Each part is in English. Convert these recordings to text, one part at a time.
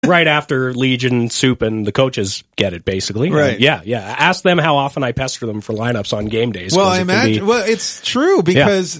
right after Legion, Soup, and the coaches get it, basically. Right. And yeah. Ask them how often I pester them for lineups on game days. Well, I imagine. Well, it's true because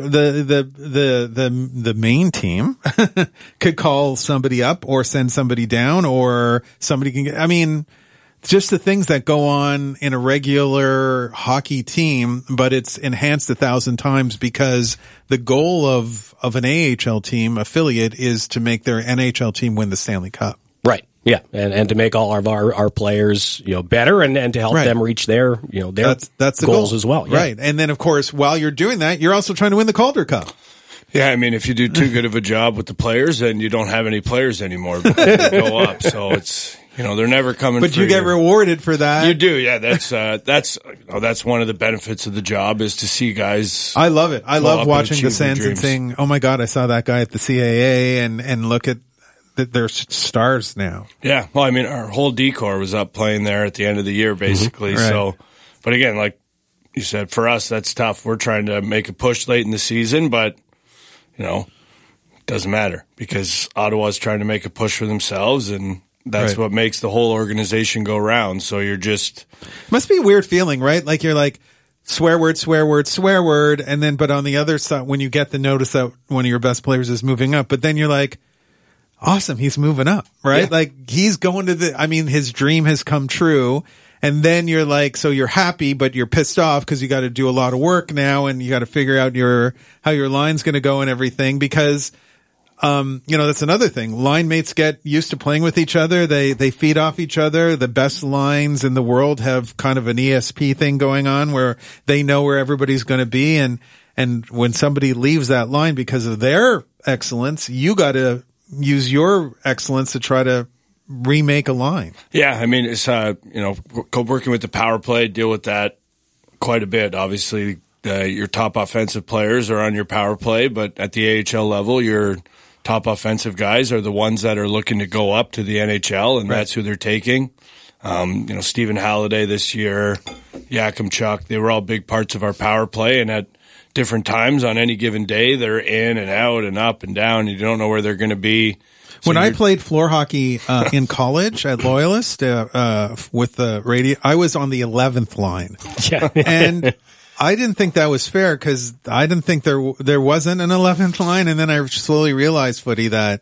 the main team could call somebody up or send somebody down, or somebody can get. I mean, just the things that go on in a regular hockey team, but it's enhanced 1,000 times because the goal of an AHL team affiliate is to make their NHL team win the Stanley Cup. Right. Yeah. And to make all of our players, better and to help them reach their that's the goals as well. Yeah. Right. And then of course, while you're doing that, you're also trying to win the Calder Cup. Yeah, I mean, if you do too good of a job with the players, then you don't have any players anymore because they go up. So it's, they're never coming. But you get rewarded for that. You do, yeah. That's one of the benefits of the job is to see guys. I love it. I love watching the Sens and saying, "Oh my God, I saw that guy at the CAA," and look at that they're stars now. Yeah, well, I mean, our whole decor was up playing there at the end of the year, basically. Mm-hmm. Right. So, but again, like you said, for us, that's tough. We're trying to make a push late in the season, but it doesn't matter because Ottawa's trying to make a push for themselves, and that's what makes the whole organization go round. So you're just must be a weird feeling, right? Like you're like swear word, and then but on the other side, when you get the notice that one of your best players is moving up, but then you're like, awesome, he's moving up, right? Yeah. Like he's going to his dream has come true. And then you're like, so you're happy, but you're pissed off because you got to do a lot of work now and you got to figure out how your line's going to go and everything because, that's another thing. Line mates get used to playing with each other. They feed off each other. The best lines in the world have kind of an ESP thing going on where they know where everybody's going to be. And when somebody leaves that line because of their excellence, you got to use your excellence to try to remake a line. Yeah, I mean, it's, working with the power play, deal with that quite a bit. Obviously, your top offensive players are on your power play, but at the AHL level, your top offensive guys are the ones that are looking to go up to the NHL, and that's who they're taking. Stephen Halliday this year, Yakimchuk, they were all big parts of our power play, and at different times on any given day, they're in and out and up and down. You don't know where they're going to be. So when I played floor hockey in college at Loyalist with the radio, I was on the 11th line. Yeah. And I didn't think that was fair because I didn't think there wasn't an 11th line. And then I slowly realized, Footy, that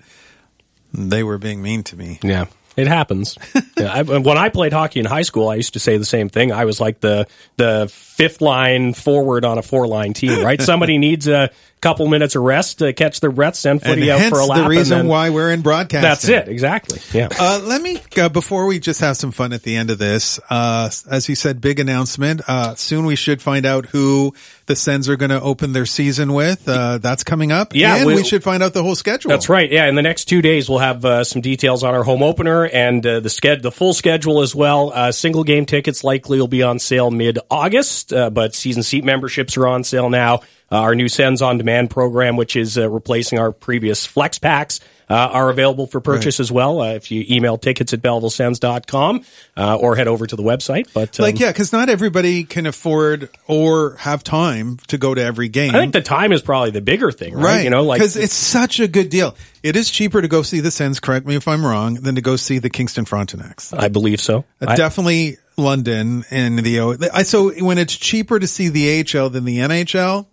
they were being mean to me. Yeah. It happens. Yeah, when I played hockey in high school, I used to say the same thing. I was like the fifth line forward on a 4-line team, right? Somebody needs a couple minutes of rest to catch their breath, send Footy out for a lap. The reason why we're in broadcasting. That's it, exactly. Yeah. Let me before we just have some fun at the end of this. As you said, big announcement. Soon we should find out who the Sens are going to open their season with. That's coming up. Yeah, and we should find out the whole schedule. That's right. Yeah, in the next 2 days we'll have some details on our home opener and the full schedule as well. Single game tickets likely will be on sale mid-August, but season seat memberships are on sale now. Our new Sens On Demand program, which is replacing our previous Flex Packs, are available for purchase as well. If you email tickets@BellevilleSens.com or head over to the website. But because not everybody can afford or have time to go to every game. I think the time is probably the bigger thing, right? Because it's such a good deal. It is cheaper to go see the Sens, correct me if I'm wrong, than to go see the Kingston Frontenacs. I believe so. Definitely London and so when it's cheaper to see the AHL than the NHL.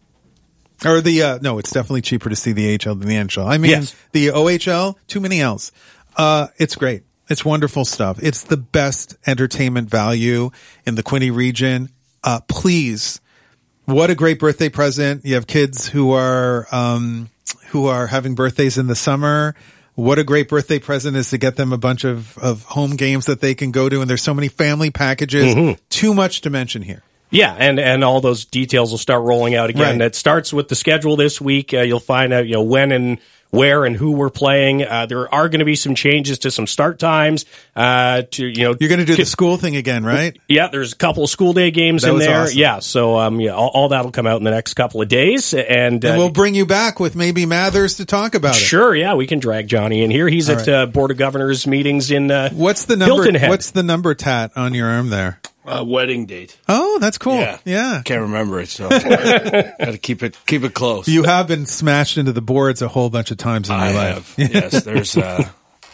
Or it's definitely cheaper to see the AHL than the NHL. I mean, the OHL, too many L's. It's great. It's wonderful stuff. It's the best entertainment value in the Quinte region. Please, what a great birthday present. You have kids who are having birthdays in the summer. What a great birthday present is to get them a bunch of home games that they can go to. And there's so many family packages. Mm-hmm. Too much to mention here. Yeah, and all those details will start rolling out again. Right. It starts with the schedule this week. You'll find out, when and where and who we're playing. There are going to be some changes to some start times. You're going to do the school thing again, right? Yeah, there's a couple of school day games in there. Awesome. Yeah, so all that'll come out in the next couple of days, and we'll bring you back with maybe Mathers to talk about it. Sure, yeah, we can drag Johnny in here. He's at Board of Governors meetings in What's the number? Hilton Head. What's the number tat on your arm there? Wedding date. Oh, that's cool. Yeah. Can't remember it, so gotta keep it close. You have been smashed into the boards a whole bunch of times in your life. Yes, there's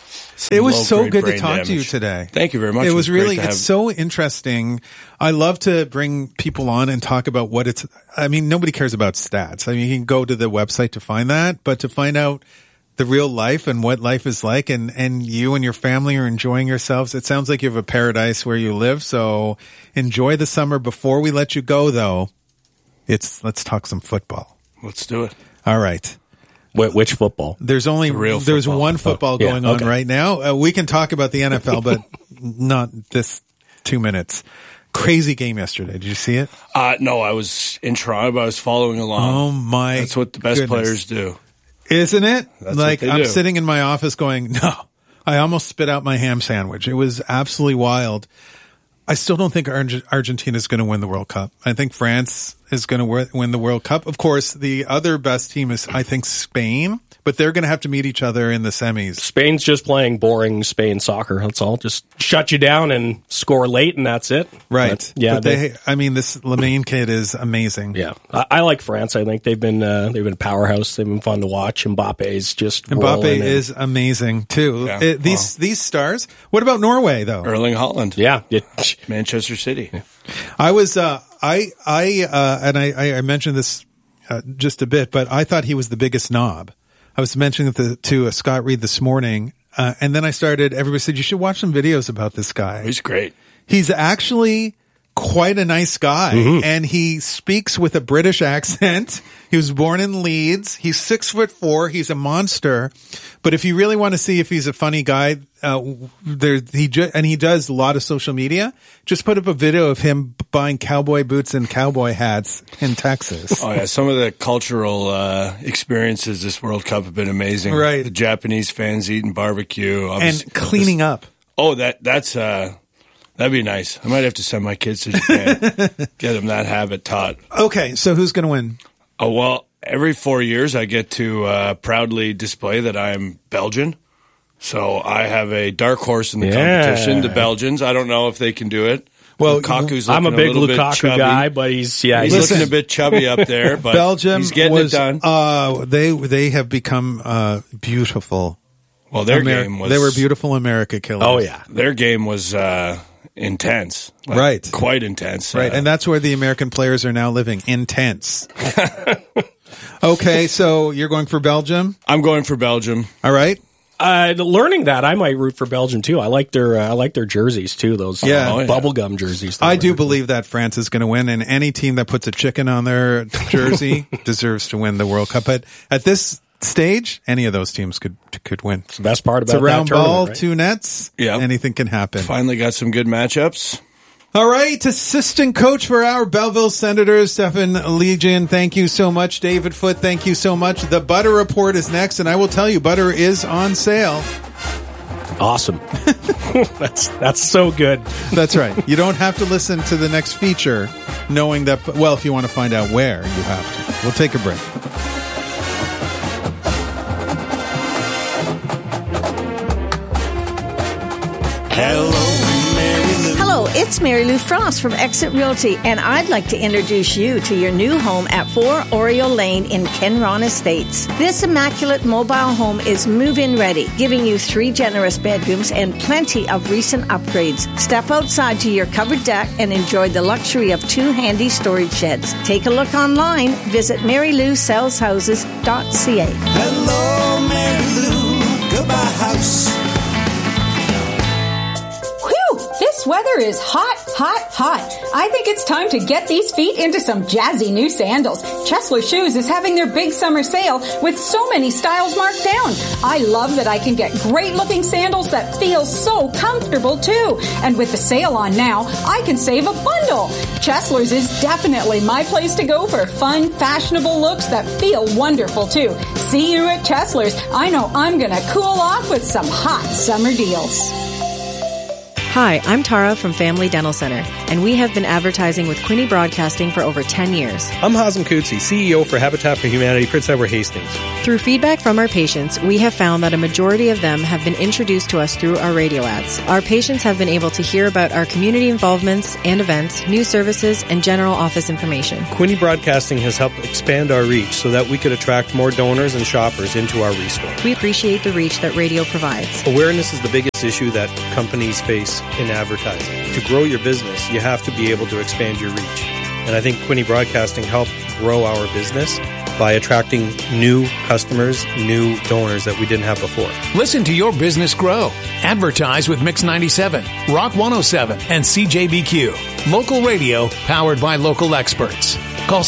It was so low-grade good to brain talk to you damage. today. Thank you very much. It was great really, to have- it's so interesting. I love to bring people on and talk about what it's, I mean, nobody cares about stats. I mean, you can go to the website to find that, but to find out the real life and what life is like, and you and your family are enjoying yourselves. It sounds like you have a paradise where you live. So enjoy the summer. Before we let you go though, let's talk some football. Let's do it. All right. Which football? There's real football. one football yeah, going on okay. right now. We can talk about the NFL, but not this 2 minutes. Crazy game yesterday. Did you see it? No, I was in Toronto, but I was following along. Oh my! That's what the best goodness. players do. Isn't it? That's Like what they I'm do. sitting in my office going, no. I almost spit out my ham sandwich. It was absolutely wild. I still don't think Argentina is going to win the World Cup. I think France is going to win the World Cup. Of course, the other best team is, I think, Spain, but they're going to have to meet each other in the semis. Spain's just playing boring Spain soccer. That's all. Just shut you down and score late, and that's it. Right. But, yeah. But this Lamine kid is amazing. Yeah, I like France. I think they've been a powerhouse. They've been fun to watch. Mbappe's just Mbappe rolling in. is amazing too. Yeah. These stars. What about Norway though? Erling Haaland. Yeah. Manchester City. I was I mentioned this just a bit, but I thought he was the biggest knob. I was mentioning it to Scott Reed this morning, and then everybody said you should watch some videos about this guy. He's great. He's actually quite a nice guy, and he speaks with a British accent. He was born in Leeds. He's 6'4". He's a monster. But if you really want to see if he's a funny guy, he does a lot of social media. Just put up a video of him buying cowboy boots and cowboy hats in Texas. Oh yeah, some of the cultural experiences this World Cup have been amazing. Right. The Japanese fans eating barbecue And cleaning up. Oh, that's that'd be nice. I might have to send my kids to Japan, get them that habit taught. Okay, so who's going to win? Oh well, every 4 years I get to proudly display that I'm Belgian. So I have a dark horse in the competition. The Belgians. I don't know if they can do it. Well, Lukaku's I'm a looking big little bit Lukaku chubby. guy, but he's Listen. looking a bit chubby up there. But Belgium he's getting was, it done. They have become beautiful. Well, their game was they were beautiful America killers. Oh yeah. Their game was intense, Right. Quite intense, Right, and that's where the American players are now living. Intense. Okay, so you're going for Belgium? I'm going for Belgium. All right. Learning that, I might root for Belgium too. I like their jerseys too. Those Yeah. bubblegum jerseys. I do believe that France is going to win, and any team that puts a chicken on their jersey deserves to win the World Cup. But at this stage, any of those teams could win. It's the best part about It's a round that ball, tournament, right? 2 nets. Yeah. Anything can happen. Finally got some good matchups. All right, assistant coach for our Belleville Senators, Stefan Legion. Thank you so much. David Foote, thank you so much. The butter report is next, and I will tell you, butter is on sale. Awesome. That's so good. That's right. You don't have to listen to the next feature knowing that, well, if you want to find out where, you have to. We'll take a break. Hello, it's Mary Lou Frost from Exit Realty, and I'd like to introduce you to your new home at 4 Oriole Lane in Kenron Estates. This immaculate mobile home is move-in ready, giving you 3 generous bedrooms and plenty of recent upgrades. Step outside to your covered deck and enjoy the luxury of 2 handy storage sheds. Take a look online. Visit MaryLouSellsHouses.ca. Hello, Mary Lou, goodbye house. This weather is hot, hot, hot. I think it's time to get these feet into some jazzy new sandals. Chesler Shoes is having their big summer sale with so many styles marked down. I love that I can get great looking sandals that feel so comfortable too. And with the sale on now, I can save a bundle. Chesler's is definitely my place to go for fun, fashionable looks that feel wonderful too. See you at Chesler's. I know I'm gonna cool off with some hot summer deals. Hi, I'm Tara from Family Dental Center, and we have been advertising with Quinny Broadcasting for over 10 years. I'm Hazem Kutsi, CEO for Habitat for Humanity, Prince Edward Hastings. Through feedback from our patients, we have found that a majority of them have been introduced to us through our radio ads. Our patients have been able to hear about our community involvements and events, new services, and general office information. Quinny Broadcasting has helped expand our reach so that we could attract more donors and shoppers into our restore. We appreciate the reach that radio provides. Awareness is the biggest issue that companies face in advertising. To grow your business, you have to be able to expand your reach. And I think Quinny Broadcasting helped grow our business by attracting new customers, new donors that we didn't have before. Listen to your business grow. Advertise with Mix 97, Rock 107, and CJBQ. Local radio powered by local experts. Call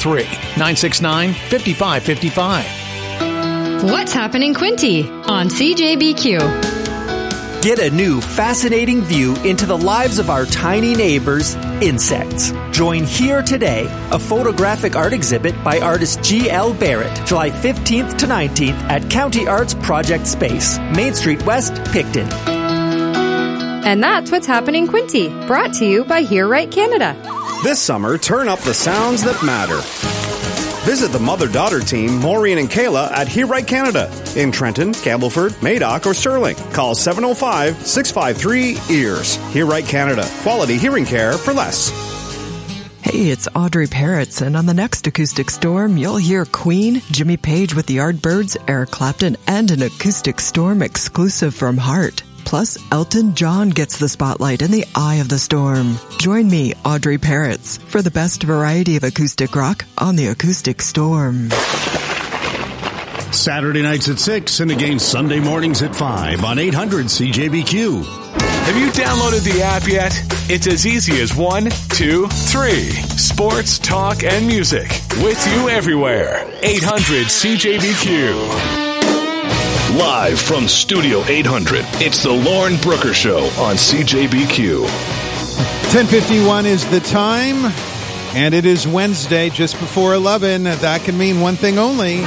613-969-5555. What's happening, Quinty, on CJBQ? Get a new, fascinating view into the lives of our tiny neighbors, insects. Join Here Today, a photographic art exhibit by artist G.L. Barrett, July 15th to 19th at County Arts Project Space, Main Street West, Picton. And that's what's happening, Quinty, brought to you by Here Right Canada. This summer, turn up the sounds that matter. Visit the mother-daughter team, Maureen and Kayla, at Here Right Canada in Trenton, Campbellford, Madoc, or Sterling. Call 705-653-EARS. Here Right Canada. Quality hearing care for less. Hey, it's Audrey Parrots, and on the next Acoustic Storm, you'll hear Queen, Jimmy Page with the Yardbirds, Eric Clapton, and an Acoustic Storm exclusive from Heart. Plus, Elton John gets the spotlight in the eye of the storm. Join me, Audrey Parrots, for the best variety of acoustic rock on the Acoustic Storm. Saturday nights at 6 and again Sunday mornings at 5 on 800 CJBQ. Have you downloaded the app yet? It's as easy as 1, 2, 3. Sports, talk, and music. With you everywhere. 800 CJBQ. Live from Studio 800, it's the Lauren Brooker Show on CJBQ. 10:51 is the time, and it is Wednesday, just before 11. That can mean one thing only.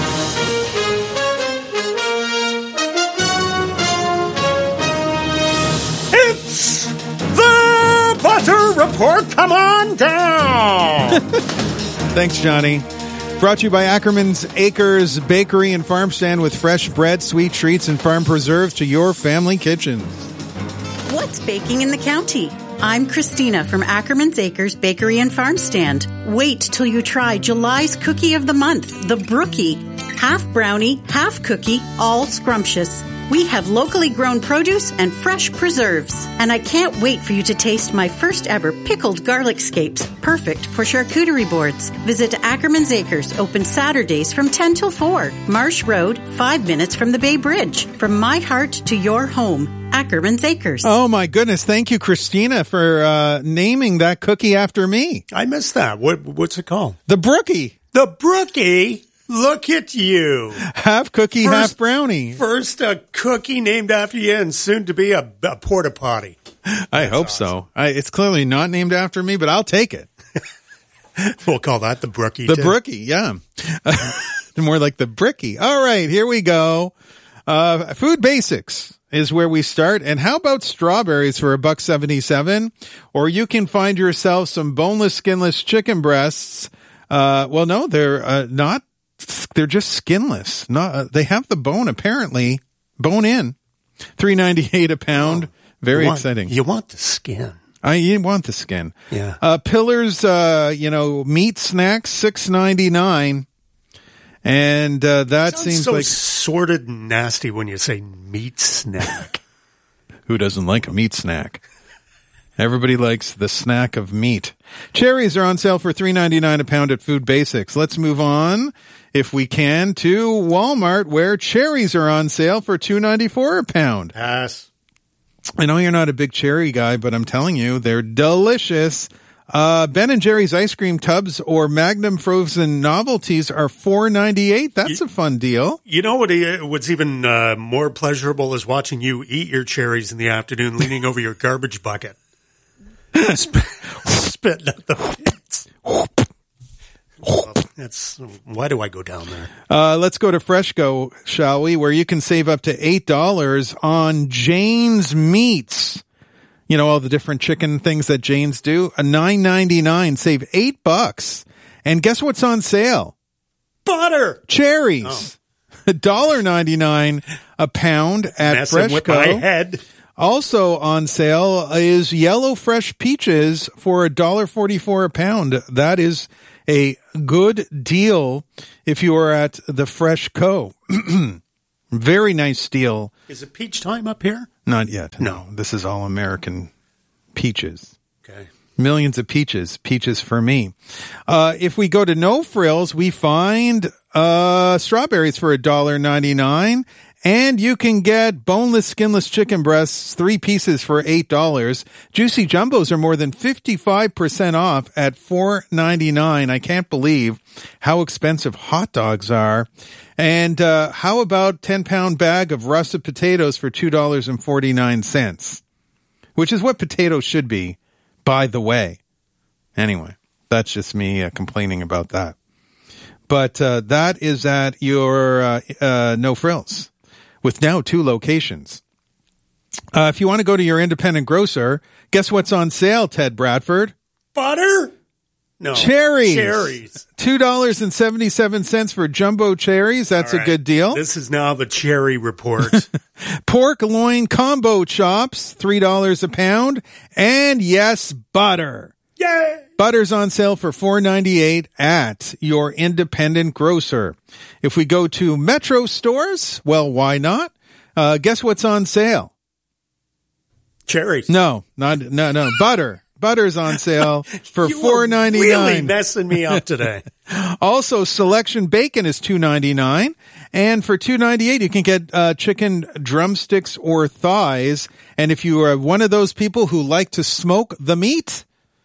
It's the Butter Report. Come on down. Thanks, Johnny. Brought to you by Ackerman's Acres Bakery and Farm Stand, with fresh bread, sweet treats, and farm preserves to your family kitchens. What's baking in the county? I'm Christina from Ackerman's Acres Bakery and Farm Stand. Wait till you try July's cookie of the month, the Brookie. Half brownie, half cookie, all scrumptious. We have locally grown produce and fresh preserves. And I can't wait for you to taste my first ever pickled garlic scapes, perfect for charcuterie boards. Visit Ackerman's Acres, open Saturdays from 10 till 4. Marsh Road, 5 minutes from the Bay Bridge. From my heart to your home, Ackerman's Acres. Oh my goodness. Thank you, Christina, for naming that cookie after me. I missed that. What's it called? The Brookie. The Brookie? Look at you. Half cookie, half brownie. First a cookie named after you, and soon to be a porta potty. I hope so. It's clearly not named after me, but I'll take it. We'll call that the Brookie. The Brookie, yeah. More like the Brickie. All right, here we go. Food basics is where we start. And how about strawberries for $1.77? Or you can find yourself some boneless, skinless chicken breasts. Well, no, they're not. They're just skinless. They have the bone, apparently. Bone in. $3.98 a pound. Very exciting. You want the skin. You want the skin. Yeah. Pillars, meat snacks, $6.99. And that seems so like sordid and nasty when you say meat snack. Who doesn't like a meat snack? Everybody likes the snack of meat. Cherries are on sale for $3.99 a pound at Food Basics. Let's move on, if we can, to Walmart, where cherries are on sale for $2.94 a pound. Pass. I know you're not a big cherry guy, but I'm telling you, they're delicious. Ben & Jerry's ice cream tubs or Magnum frozen novelties are $4.98. That's a fun deal. You know what's even more pleasurable is watching you eat your cherries in the afternoon, leaning over your garbage bucket. Spitting out the bits. Why do I go down there? Let's go to Freshco, shall we? Where you can save up to $8 on Jane's Meats. You know, all the different chicken things that Jane's do. A $9.99, save $8. And guess what's on sale? Butter. Cherries. Oh. $1.99 a pound at Messing with my Freshco. head. Also on sale is yellow fresh peaches for $1.44 a pound. That is a good deal if you are at the Freshco. Very nice deal. Is it peach time up here? Not yet. No. This is all American peaches. Okay. Millions of peaches. Peaches for me. If we go to No Frills, we find strawberries for $1.99. And you can get boneless, skinless chicken breasts, 3 pieces for $8. Juicy Jumbos are more than 55% off at $4.99. I can't believe how expensive hot dogs are. And how about 10-pound bag of russet potatoes for $2.49, which is what potatoes should be, by the way. Anyway, that's just me complaining about that. But that is at your No Frills, with now 2 locations. If you want to go to your independent grocer, guess what's on sale, Ted Bradford? Butter? No. Cherries. Cherries. $2.77 for jumbo cherries. That's a good deal. This is now the cherry report. Pork loin combo chops, $3 a pound. And yes, butter. Yay! Butter's on sale for $4.98 at your independent grocer. If we go to Metro stores, well, why not? Guess what's on sale? Cherries. No. Butter. Butter's on sale for $4.99. Really messing me up today. Also, selection bacon is $2.99, and for $2.98 you can get chicken drumsticks or thighs. And if you are one of those people who like to smoke the meat,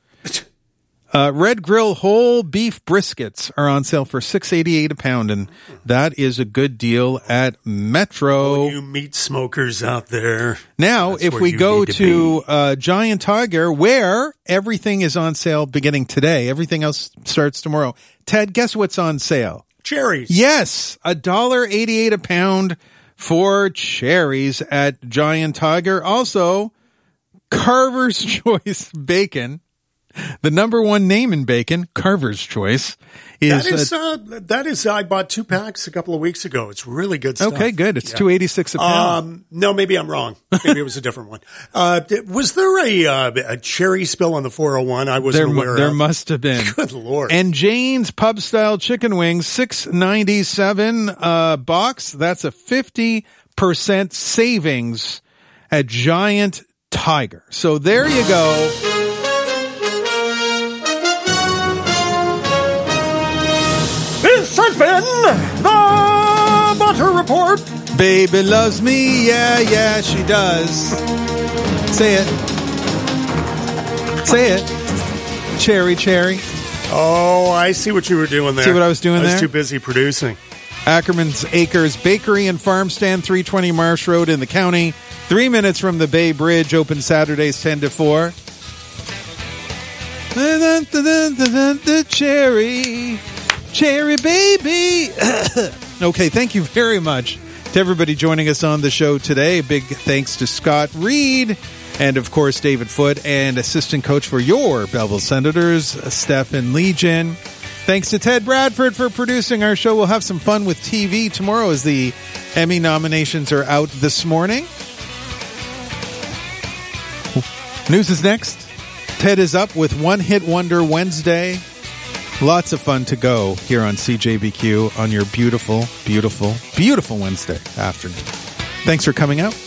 Red Grill whole beef briskets are on sale for $6.88 a pound, and that is a good deal at Metro. Oh, you meat smokers out there. Now, That's if where we you go need to Giant Tiger, where everything is on sale beginning today, everything else starts tomorrow. Ted, guess what's on sale? Cherries. Yes, $1.88 a pound for cherries at Giant Tiger. Also, Carver's Choice bacon. The number one name in bacon, Carver's Choice, is that is. I bought 2 packs a couple of weeks ago. It's really good stuff. Okay, good. It's $2.86 a pound. No, maybe I'm wrong. Maybe it was a different one. Was there a cherry spill on the 401? I wasn't aware of. There must have been. Good Lord. And Jane's Pub Style Chicken Wings, $6.97 box. That's a 50% savings at Giant Tiger. So there you go. This has been the Butter Report. Baby loves me, yeah, she does. Say it. Say it. Cherry, cherry. Oh, I see what you were doing there. See what I was doing there? I was too busy producing. Ackerman's Acres Bakery and Farm Stand, 320 Marsh Road in the county. 3 minutes from the Bay Bridge, open Saturdays 10 to 4. The cherry baby. Okay, thank you very much to everybody joining us on the show today. Big thanks to Scott Reed and, of course, David Foote, and assistant coach for your Belleville Senators, Stefan Legion. Thanks to Ted Bradford for producing our show. We'll have some fun with TV tomorrow as the Emmy nominations are out this morning. News is next. Ted is up with One Hit Wonder Wednesday. Lots of fun to go here on CJBQ on your beautiful, beautiful, beautiful Wednesday afternoon. Thanks for coming out.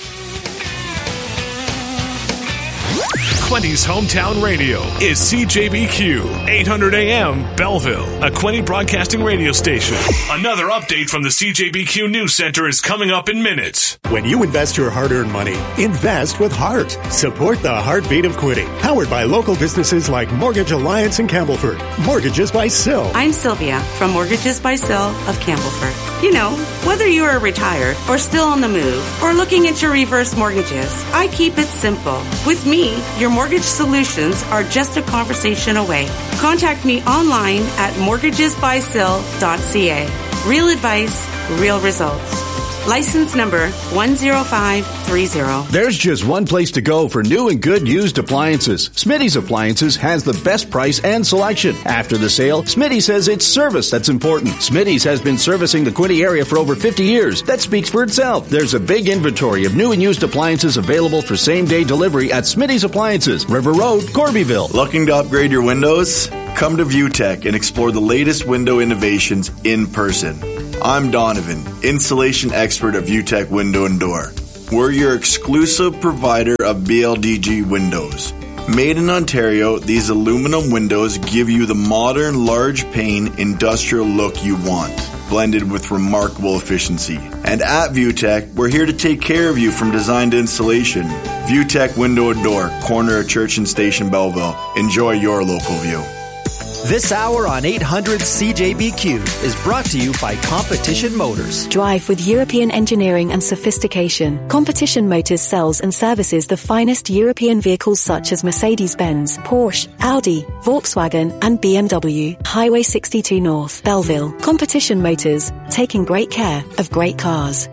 Quinty's hometown radio is CJBQ 800 AM Belleville, a Quinty broadcasting radio station. Another update from the CJBQ News Center is coming up in minutes. When you invest your hard-earned money, invest with heart. Support the heartbeat of Quinty. Powered by local businesses like Mortgage Alliance in Campbellford. Mortgages by Sill. I'm Sylvia from Mortgages by Sill of Campbellford. You know, whether you are retired or still on the move or looking into reverse mortgages, I keep it simple. With me, your mortgage solutions are just a conversation away. Contact me online at mortgagesbysill.ca. Real advice, real results. License number 10530. There's just one place to go for new and good used appliances. Smitty's Appliances has the best price and selection. After the sale, Smitty says it's service that's important. Smitty's has been servicing the Quinte area for over 50 years. That speaks for itself. There's a big inventory of new and used appliances available for same-day delivery at Smitty's Appliances, River Road, Corbyville. Looking to upgrade your windows? Come to ViewTech and explore the latest window innovations in person. I'm Donovan, installation expert at ViewTech Window and Door. We're your exclusive provider of BLDG windows. Made in Ontario, these aluminum windows give you the modern, large pane, industrial look you want, blended with remarkable efficiency. And at ViewTech, we're here to take care of you from design to installation. ViewTech Window and Door, corner of Church and Station, Belleville. Enjoy your local view. This hour on 800 CJBQ is brought to you by Competition Motors. Drive with European engineering and sophistication. Competition Motors sells and services the finest European vehicles such as Mercedes-Benz, Porsche, Audi, Volkswagen and BMW. Highway 62 North, Belleville. Competition Motors, taking great care of great cars.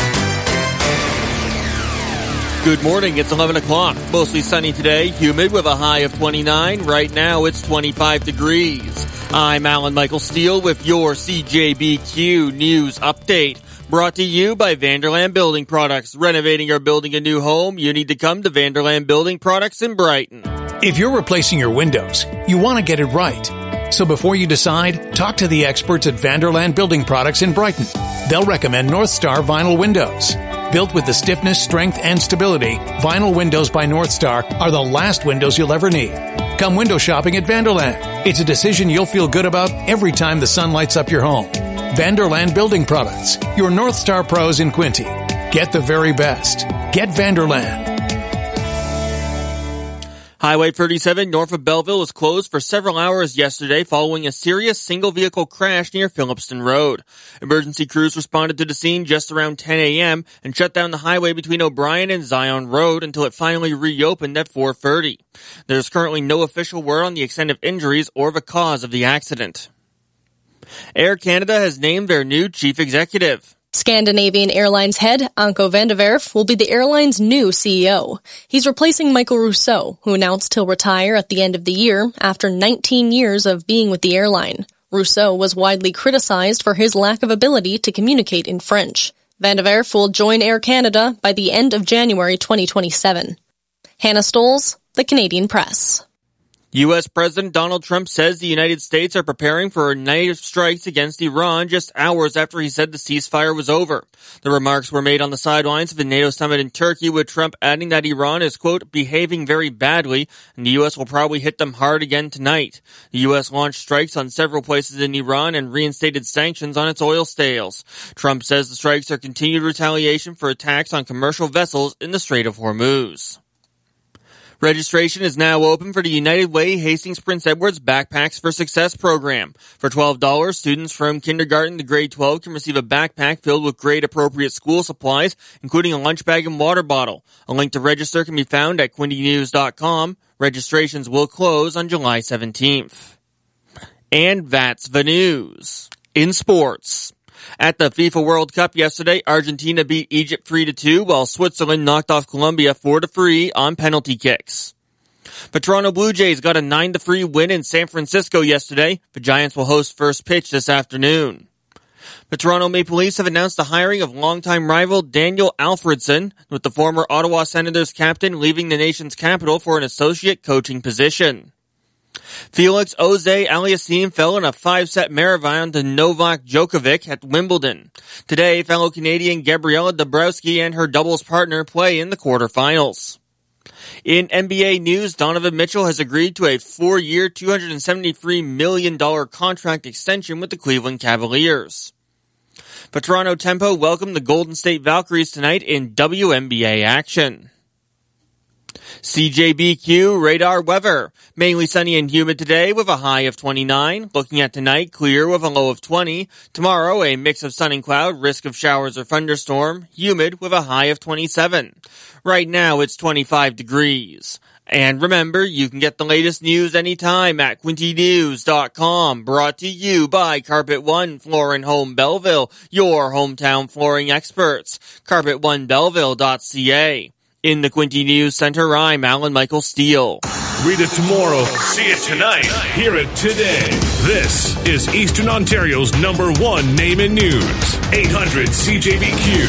Good morning. It's 11 o'clock. Mostly sunny today, humid with a high of 29. Right now it's 25 degrees. I'm Alan Michael Steele with your CJBQ News Update. Brought to you by Vanderland Building Products. Renovating or building a new home, you need to come to Vanderland Building Products in Brighton. If you're replacing your windows, you want to get it right. So before you decide, talk to the experts at Vanderland Building Products in Brighton. They'll recommend North Star Vinyl Windows. Built with the stiffness, strength, and stability, Vinyl Windows by North Star are the last windows you'll ever need. Come window shopping at Vanderland. It's a decision you'll feel good about every time the sun lights up your home. Vanderland Building Products, your North Star pros in Quinte. Get the very best. Get Vanderland. Highway 37 north of Belleville was closed for several hours yesterday following a serious single-vehicle crash near Phillipston Road. Emergency crews responded to the scene just around 10 a.m. and shut down the highway between O'Brien and Zion Road until it finally reopened at 4:30. There's currently no official word on the extent of injuries or the cause of the accident. Air Canada has named their new chief executive. Scandinavian Airlines head Anko van der Werf will be the airline's new CEO. He's replacing Michael Rousseau, who announced he'll retire at the end of the year after 19 years of being with the airline. Rousseau was widely criticized for his lack of ability to communicate in French. Van der Werf will join Air Canada by the end of January 2027. Hannah Stoles, The Canadian Press. U.S. President Donald Trump says the United States are preparing for a night of strikes against Iran just hours after he said the ceasefire was over. The remarks were made on the sidelines of the NATO summit in Turkey, with Trump adding that Iran is, quote, behaving very badly, and the U.S. will probably hit them hard again tonight. The U.S. launched strikes on several places in Iran and reinstated sanctions on its oil sales. Trump says the strikes are continued retaliation for attacks on commercial vessels in the Strait of Hormuz. Registration is now open for the United Way Hastings Prince Edwards Backpacks for Success program. For $12, students from kindergarten to grade 12 can receive a backpack filled with grade-appropriate school supplies, including a lunch bag and water bottle. A link to register can be found at QuintyNews.com. Registrations will close on July 17th. And that's the news. In sports. At the FIFA World Cup yesterday, Argentina beat Egypt 3-2, while Switzerland knocked off Colombia 4-3 on penalty kicks. The Toronto Blue Jays got a 9-3 win in San Francisco yesterday. The Giants will host first pitch this afternoon. The Toronto Maple Leafs have announced the hiring of longtime rival Daniel Alfredson, with the former Ottawa Senators captain leaving the nation's capital for an associate coaching position. Felix Auger-Aliassime fell in a 5-set marathon to Novak Djokovic at Wimbledon. Today, fellow Canadian Gabriela Dabrowski and her doubles partner play in the quarterfinals. In NBA news, Donovan Mitchell has agreed to a 4-year, $273 million contract extension with the Cleveland Cavaliers. The Toronto Tempo welcomed the Golden State Valkyries tonight in WNBA action. CJBQ radar weather. Mainly sunny and humid today with a high of 29. Looking at tonight, clear with a low of 20. Tomorrow, a mix of sun and cloud, risk of showers or thunderstorm. Humid with a high of 27. Right now, it's 25 degrees. And remember, you can get the latest news anytime at QuintyNews.com. Brought to you by Carpet One Floor and Home Belleville, your hometown flooring experts. CarpetOneBelleville.ca. In the Quinty News Center, I'm Alan Michael Steele. Read it tomorrow, see it tonight, hear it today. This is Eastern Ontario's #1 name in news. 800 CJBQ.